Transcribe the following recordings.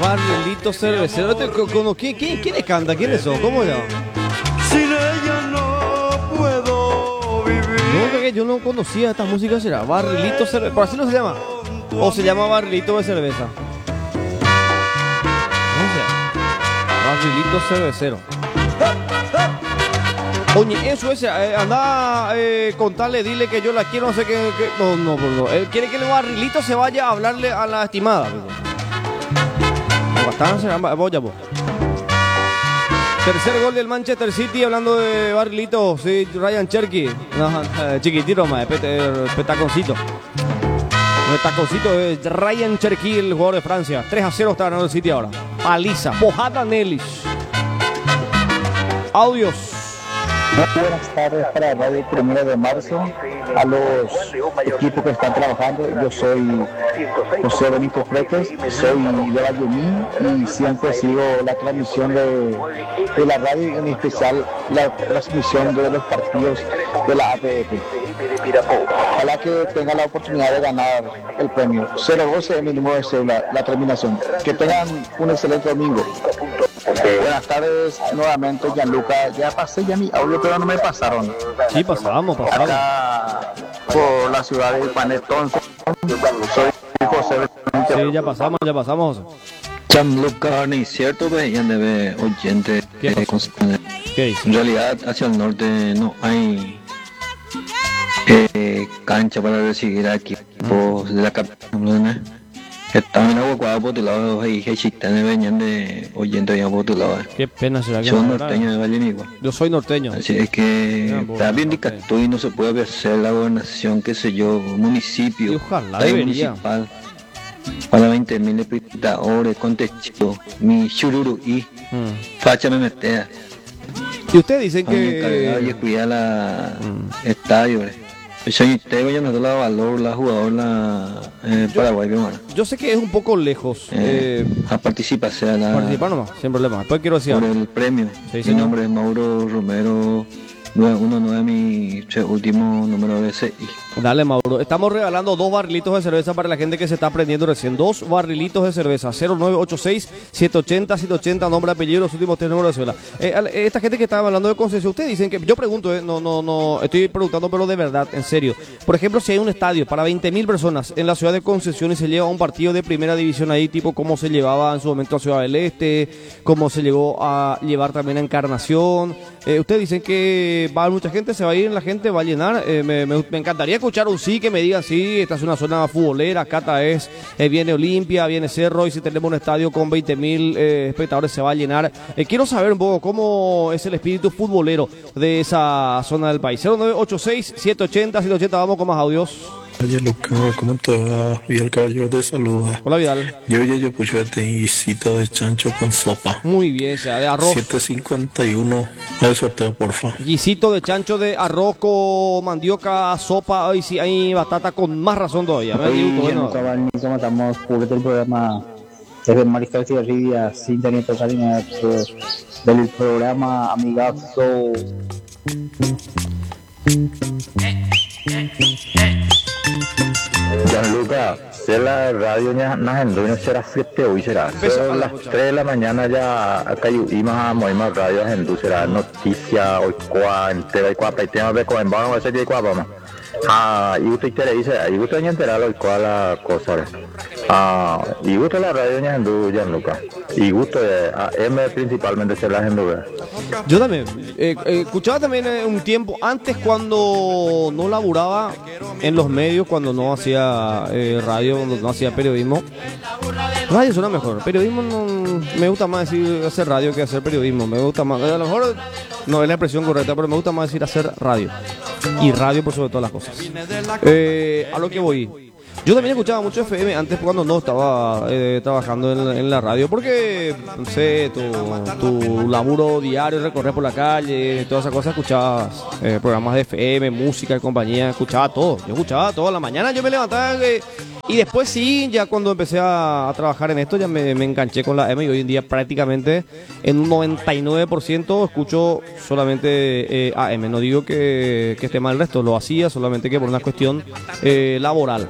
Barrilito Cervecero. ¿Quién le canta? ¿Quiénes son? ¿Cómo se llama? Sin ella no puedo vivir. No, que yo no conocía esta música. ¿Será Barrilito Cervecero? ¿Por así no se llama? ¿O se llama Barrilito de Cerveza? No sé. Barrilito Cervecero. Oye, eso es, anda, contarle, dile que yo la quiero, no sé qué. No, perdón. Él quiere que el Barrilito se vaya a hablarle a la estimada. Voy ya, vos. Tercer gol del Manchester City, hablando de Barrilito, sí, Ryan Cherky. No, chiquitito, más, petaconcito. El taconcito es Ryan Cherky, el jugador de Francia. 3-0 está ganando el City ahora. Paliza, Bojada Nelis. Audios. Buenas tardes para Radio 1 de Marzo, a los equipos que están trabajando. Yo soy José Benito Fretes, soy de Vallemín y siempre sigo la transmisión de la radio y en especial la transmisión de los partidos de la APF. Ojalá que tenga la oportunidad de ganar el premio. 012 es mi número de cédula, la terminación. Que tengan un excelente domingo. Buenas tardes nuevamente, Gianluca. Ya pasé ya mi audio, pero no me pasaron. Sí, pasamos. Acá por la ciudad de Panetón. Soy José. Sí, ya pasamos. Gianluca, ni cierto, pues ya debe oyente. ¿Qué dice? En realidad, hacia el norte no hay cancha para recibir a equipos de la capital. Estaba en Aguacuada por tu lado y Hechitane venían de oyente ya por tu lado. Qué pena será que Soy norteño de Vallenigua. Yo soy norteño. Así es que está bien indicado y no se puede hacer la gobernación, qué sé yo, municipio, y ojalá debería. municipal para 20.000 espectadores con techo, mi chururu y facha me metea. Y ustedes dicen que Y cuida la estadio. Soy Tego, ya nos da la valor, la jugadora Paraguay, hermano. yo sé que es un poco lejos. A participar, sea la... Participar nomás, sin problema. Después quiero decir Por algo. el premio. Sí, Mi señor. nombre es Mauro Romero 919, mi último número de CI. Dale, Mauro. Estamos regalando 2 barrilitos de cerveza para la gente que se está aprendiendo recién. 2 barrilitos de cerveza. 0986-780-780, nombre, apellido, los últimos 3 números de cédula. Esta gente que estaba hablando de concesión, ustedes dicen que... Yo pregunto, no, estoy preguntando, pero de verdad, en serio. Por ejemplo, si hay un estadio para 20.000 personas en la ciudad de Concepción y se lleva un partido de primera división ahí, tipo como se llevaba en su momento a Ciudad del Este, como se llegó a llevar también a Encarnación. Ustedes dicen que va a haber mucha gente, se va a ir, la gente va a llenar. Me encantaría escuchar un sí que me diga sí, esta es una zona futbolera, acá viene Olimpia, viene Cerro, y si tenemos un estadio con 20.000 espectadores se va a llenar. Quiero saber un poco cómo es el espíritu futbolero de esa zona del país. 0986-780-780, vamos con más audios. Oye, Luca, ¿cómo te va? Vidal Caballero te saluda. Hola, Vidal. Yo puse este guisito de chancho con sopa. Muy bien, sea de arroz. 751. El sorteo, porfa. Guisito de chancho de arroz con mandioca, sopa. Ay, sí, hay batata con más razón todavía. Bueno, estamos publicando el programa desde Mariscal Cigarrilla, Sintonía Totalina del programa Amigazo. Gianluca, se la radio ya no será 7 hoy será. Pero las 3 de la mañana ya acá y más movimos radio en será noticia hoy entera y cuapa y tema de con vamos a hacer de cuapa. Y usted dice, y usted ya enterar hoy cuál la cosa. Y gusto la radio ya en Gianluca. Y gusto de AM principalmente se la en Yo también escuchaba también un tiempo antes cuando no laburaba en los medios, cuando no hacía radio, cuando no hacía periodismo. Radio suena mejor. Periodismo no, me gusta más decir hacer radio que hacer periodismo. Me gusta más. A lo mejor no es la expresión correcta, pero me gusta más decir hacer radio. Y radio por sobre todas las cosas. A lo que voy. Yo también escuchaba mucho FM antes cuando no estaba trabajando en la radio, porque, no sé, tu laburo diario, recorrer por la calle, todas esas cosas, escuchabas programas de FM, música, compañía, escuchaba todo. Yo escuchaba todo. A la mañana yo me levantaba y después sí, ya cuando empecé a trabajar en esto, ya me enganché con la M y hoy en día prácticamente en un 99% escucho solamente AM. No digo que esté mal el resto, lo hacía solamente que por una cuestión laboral.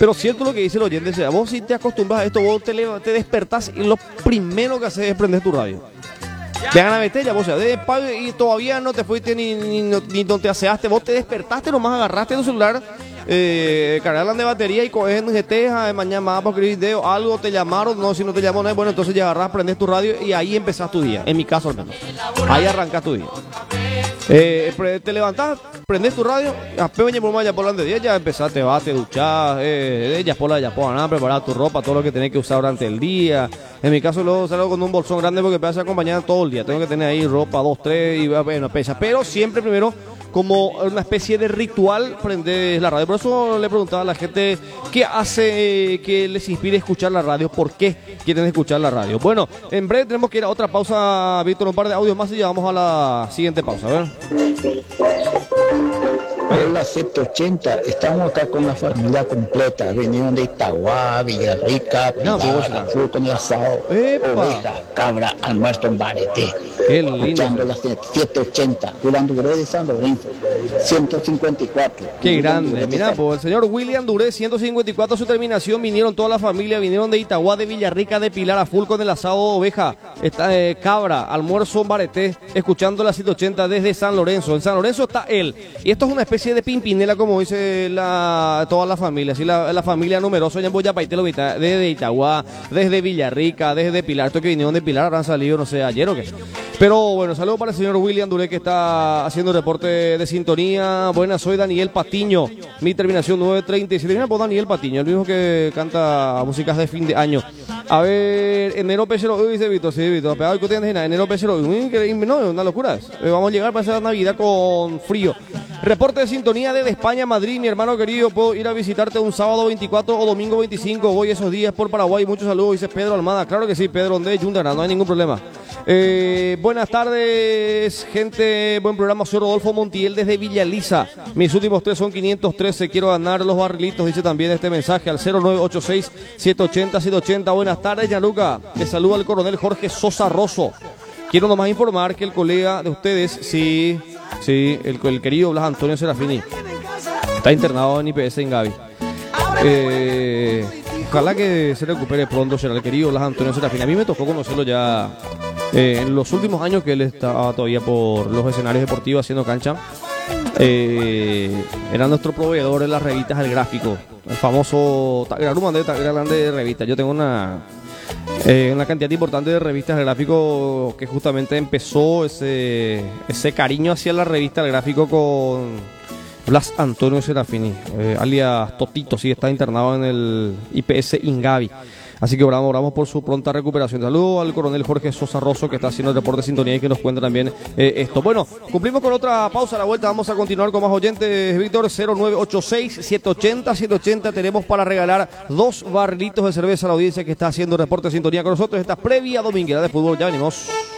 Pero cierto lo que dice el oyente, o sea, vos si te acostumbras a esto, vos te despertás y lo primero que haces es prender tu radio. Te hagan la betella, vos, o sea, y todavía no te fuiste ni no te aseaste, vos te despertaste, nomás agarraste tu celular, cargarla de batería y coges en GT, mañana más para escribir video, algo te llamaron, no, si no te llamó, no, bueno, entonces ya agarrás, prendes tu radio y ahí empezás tu día, en mi caso al menos, ahí arrancás tu día. Te levantás, prendes tu radio, apenas por más ya por de día, ya empezás, te vas, te duchás, ya por nada, preparar tu ropa, todo lo que tenés que usar durante el día. En mi caso luego salgo con un bolsón grande porque me hace acompañar todo el día, tengo que tener ahí ropa 2, 3 y bueno, pesa, pero siempre primero como una especie de ritual prendes la radio. Por eso le preguntaba a la gente qué hace que les inspire escuchar la radio, por qué quieren escuchar la radio. Bueno, en breve tenemos que ir a otra pausa, Víctor, un par de audios más y ya vamos a la siguiente pausa. A ver. Hola 780, estamos acá con la familia completa, vinieron de Itagua, Villarrica, Pilar, con el asado, oveja, cabra, almuerzo en Barete. Qué lindo. Escuchando la 780, William Duré de San Lorenzo, 154. Qué grande, mira, pues el señor William Duré, 154 su terminación, vinieron toda la familia, vinieron de Itagua, de Villarrica, de Pilar, a full con el asado, oveja, cabra, almuerzo en Barete, escuchando la 180 desde San Lorenzo. En San Lorenzo está él, y esto es una especie de pimpinela, como dice toda la familia, así la familia numerosa, ya en Boyapaitelo, desde Itagua, desde Villarrica, desde Pilar, esto que vinieron de Pilar habrán salido, no sé, ayer o qué. Pero bueno, saludos para el señor William Duré que está haciendo reporte de sintonía. Buenas, soy Daniel Patiño, mi terminación 937. Termina por Daniel Patiño, el mismo que canta músicas de fin de año. A ver, enero pechero, dice Víctor, sí, Víctor, pegado que tienes enero pechero, no, una locura. Vamos a llegar para esa Navidad con frío. Reporte de sintonía desde España, Madrid, mi hermano querido, puedo ir a visitarte un sábado 24 o domingo 25, voy esos días por Paraguay, muchos saludos, dice Pedro Almada, claro que sí, Pedro, donde Yundara, no hay ningún problema. Buenas tardes, gente, buen programa, soy Rodolfo Montiel desde Villa Lisa, mis últimos 3 son 513, quiero ganar los barrilitos, dice también este mensaje al 0986-780-780, buenas tardes, Gianluca, le saluda al coronel Jorge Sosa Rosso, quiero nomás informar que el colega de ustedes, sí, el querido Blas Antonio Serafini está internado en IPS en Gavi. Ojalá que se recupere pronto, será el querido Blas Antonio Serafini. A mí me tocó conocerlo ya en los últimos años que él estaba todavía por los escenarios deportivos haciendo cancha. Era nuestro proveedor de las revistas El Gráfico, el famoso grande de revistas. Yo tengo una cantidad importante de revistas El Gráfico que justamente empezó ese cariño hacia la revista El Gráfico con Blas Antonio Serafini, alias Totito, sí, está internado en el IPS Ingavi. Así que oramos por su pronta recuperación. Saludos al coronel Jorge Sosa Rosso que está haciendo el reporte de sintonía y que nos cuenta también esto. Bueno, cumplimos con otra pausa a la vuelta. Vamos a continuar con más oyentes. Víctor, 0986-780-780. Tenemos para regalar 2 barrilitos de cerveza a la audiencia que está haciendo el reporte de sintonía con nosotros. Esta previa dominguera de fútbol. Ya venimos.